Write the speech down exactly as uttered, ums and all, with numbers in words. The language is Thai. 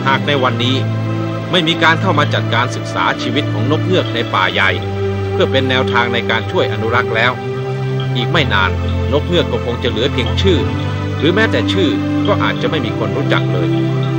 หากในวันนี้ไม่มีการเข้ามาจัดการศึกษาชีวิตของนกเงือกในป่าใหญ่เพื่อเป็นแนวทางในการช่วยอนุรักษ์แล้วอีกไม่นานนกเงือกก็คงจะเหลือเพียงชื่อหรือแม้แต่ชื่อก็อาจจะไม่มีคนรู้จักเลย